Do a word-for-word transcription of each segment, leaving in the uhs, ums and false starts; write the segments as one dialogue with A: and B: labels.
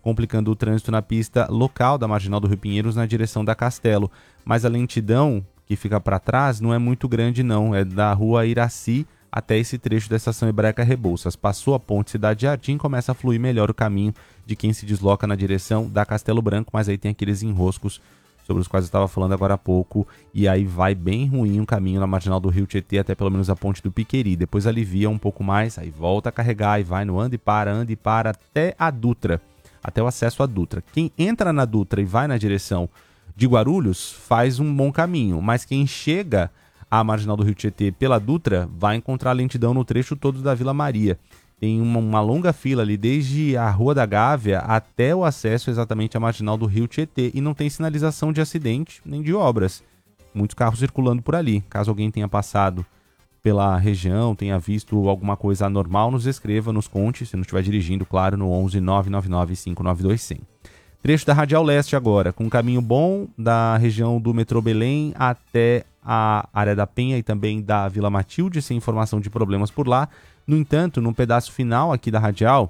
A: complicando o trânsito na pista local da Marginal do Rio Pinheiros na direção da Castelo. Mas a lentidão que fica para trás não é muito grande não, é da rua Iraci até esse trecho da Estação Hebraica Rebouças. Passou a ponte Cidade Jardim, começa a fluir melhor o caminho de quem se desloca na direção da Castelo Branco, mas aí tem aqueles enroscos sobre os quais eu estava falando agora há pouco, e aí vai bem ruim o caminho na Marginal do Rio Tietê até pelo menos a ponte do Piqueri. Depois alivia um pouco mais, aí volta a carregar e vai no anda e para, anda e para até a Dutra, até o acesso à Dutra. Quem entra na Dutra e vai na direção de Guarulhos faz um bom caminho, mas quem chega à Marginal do Rio Tietê pela Dutra vai encontrar lentidão no trecho todo da Vila Maria. Tem uma, uma longa fila ali desde a Rua da Gávea até o acesso exatamente à Marginal do Rio Tietê e não tem sinalização de acidente nem de obras. Muitos carros circulando por ali. Caso alguém tenha passado pela região, tenha visto alguma coisa anormal, nos escreva, nos conte, se não estiver dirigindo, claro, no onze nove nove nove cinco nove dois zero zero. Trecho da Radial Leste agora, com um caminho bom da região do metrô Belém até a área da Penha e também da Vila Matilde, sem informação de problemas por lá. No entanto, no pedaço final aqui da Radial,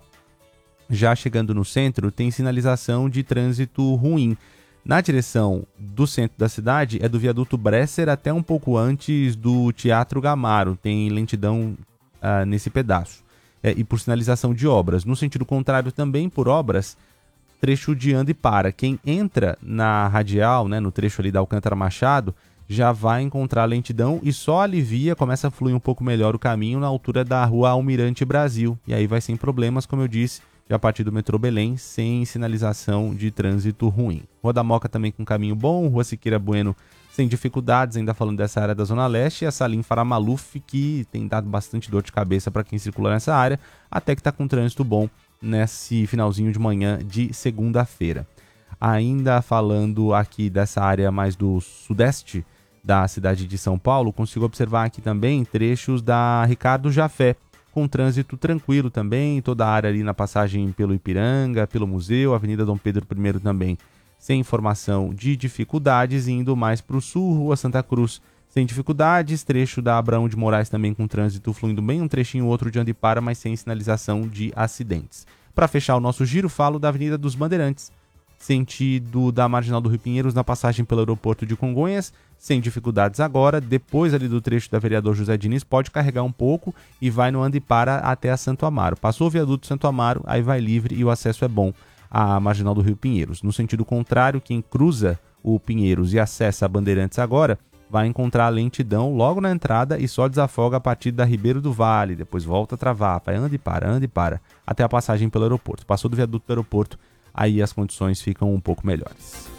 A: já chegando no centro, tem sinalização de trânsito ruim. Na direção do centro da cidade, é do viaduto Bresser até um pouco antes do Teatro Gamaro. Tem lentidão uh, nesse pedaço. É, e por sinalização de obras. No sentido contrário também, por obras, trecho de anda e para. Quem entra na Radial, né, no trecho ali da Alcântara Machado, já vai encontrar lentidão e só alivia, começa a fluir um pouco melhor o caminho na altura da rua Almirante Brasil. E aí vai sem problemas, como eu disse, já a partir do metrô Belém, sem sinalização de trânsito ruim. Rua da Moca também com caminho bom, Rua Siqueira Bueno sem dificuldades, ainda falando dessa área da Zona Leste, e a Salim Faramaluf, que tem dado bastante dor de cabeça para quem circula nessa área, até que está com trânsito bom nesse finalzinho de manhã de segunda-feira. Ainda falando aqui dessa área mais do sudeste da cidade de São Paulo, consigo observar aqui também trechos da Ricardo Jafé, com trânsito tranquilo também, toda a área ali na passagem pelo Ipiranga, pelo Museu, Avenida Dom Pedro I também, sem informação de dificuldades, e indo mais para o sul, Rua Santa Cruz, sem dificuldades, trecho da Abraão de Moraes também com trânsito fluindo bem, um trechinho outro de anda e para, mas sem sinalização de acidentes. Para fechar o nosso giro, falo da Avenida dos Bandeirantes, sentido da Marginal do Rio Pinheiros na passagem pelo aeroporto de Congonhas, sem dificuldades agora. Depois ali do trecho da Vereador José Diniz, pode carregar um pouco e vai no anda e para até a Santo Amaro. Passou o viaduto Santo Amaro, aí vai livre e o acesso é bom à Marginal do Rio Pinheiros. No sentido contrário, quem cruza o Pinheiros e acessa a Bandeirantes agora, vai encontrar lentidão logo na entrada e só desafoga a partir da Ribeiro do Vale, depois volta a travar, vai anda e para, anda e para, até a passagem pelo aeroporto. Passou do viaduto do aeroporto, aí as condições ficam um pouco melhores.